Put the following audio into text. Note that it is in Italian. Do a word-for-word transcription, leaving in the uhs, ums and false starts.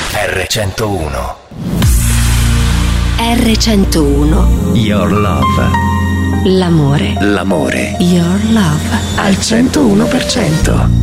erre centouno. erre centouno. Your love. L'amore. L'amore. Your love. Al centouno per cento.